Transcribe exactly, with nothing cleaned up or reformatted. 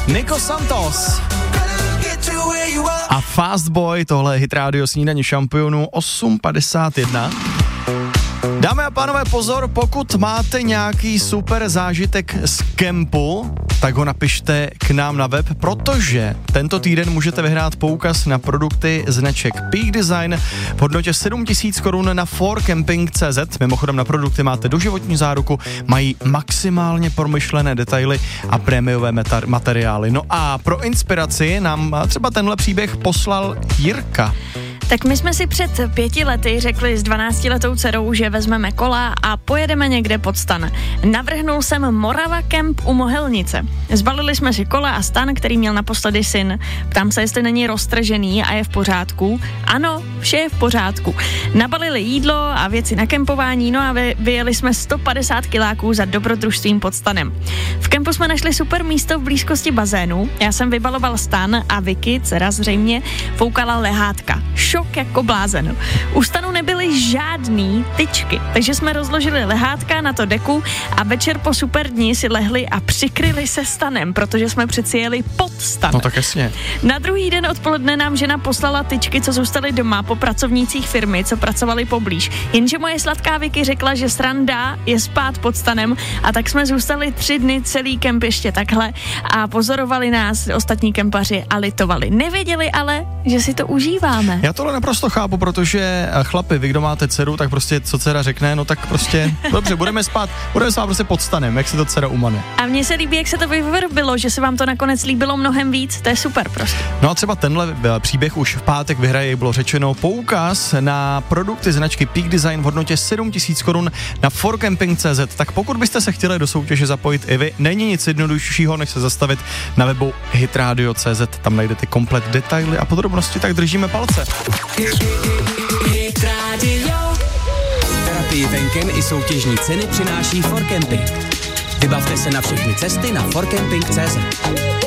Nico Santos a Fast Boy, tohle je Hit Radio Snídaně šampionů osm padesát jedna. Dámy a pánové, pozor, pokud máte nějaký super zážitek z kempu, tak ho napište k nám na web, protože tento týden můžete vyhrát poukaz na produkty značek Peak Design v hodnotě sedm tisíc korun na for camping tečka cé zet. Mimochodem na produkty máte doživotní záruku, mají maximálně promyšlené detaily a prémiové meta- materiály. No a pro inspiraci nám třeba tenhle příběh poslal Jirka. Tak my jsme si před pěti lety řekli s dvanáctiletou dcerou, že vezmeme kola a pojedeme někde pod stan. Navrhnul jsem Morava Kemp u Mohelnice. Zbalili jsme si kola a stan, který měl naposledy syn. Ptám se, jestli není roztržený a je v pořádku. Ano, vše je v pořádku. Nabalili jídlo a věci na kempování, no a vy, vyjeli jsme sto padesát kiláků za dobrodružstvím pod stanem. V kempu jsme našli super místo v blízkosti bazénu. Já jsem vybaloval stan a Vicky, dcera zřejmě, foukala lehátka. Šok jako blázen. U stanu nebyly žádný tyčky, takže jsme rozložili lehátka na to deku a večer po super dni si lehli a přikryli se stanem, protože jsme přeci jeli pod stan. No tak jasně. Na druhý den odpoledne nám žena poslala tyčky, co zůstaly doma po pracovnících firmy, co pracovali poblíž. Jenže moje sladká Vicky řekla, že sranda je spát pod stanem, a tak jsme zůstali tři dny celý kemp ještě takhle a pozorovali nás ostatní kempaři a litovali. Nevěděli ale, že si to užíváme. Já tohle naprosto chápu, protože chlapi, vy kdo máte dceru, tak prostě co dcera řekne, no tak prostě dobře, budeme spát, budeme spát prostě pod stanem, jak si to dcera umane. A mně se líbí, jak se to vyvrbilo, že se vám to nakonec líbilo mnohem víc, to je super prostě. No a třeba tenhle příběh už v pátek vyhraje, bylo řečeno, poukaz na produkty značky Peak Design v hodnotě sedm tisíc korun na for camping tečka cé zet. Tak pokud byste se chtěli do soutěže zapojit i vy, není nic jednoduššího, než se zastavit na webu hitradio tečka cé zet, tam najdete komplet detaily a podrobnosti, tak držíme palce. Terapii venkem i soutěžní ceny přináší for camping. Vybavte se na všechny cesty na for camping tečka cé zet.